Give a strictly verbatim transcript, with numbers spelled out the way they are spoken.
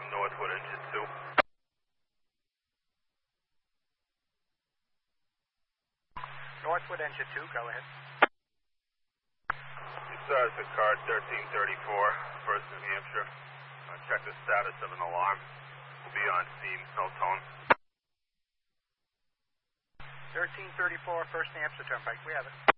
from Northwood, engine two. Northwood, engine two, go ahead. You saw us at car thirteen thirty-four, First New Hampshire. Uh, check the status of an alarm. We'll be on scene, no tone. thirteen thirty-four, First New Hampshire Turnpike, we have it.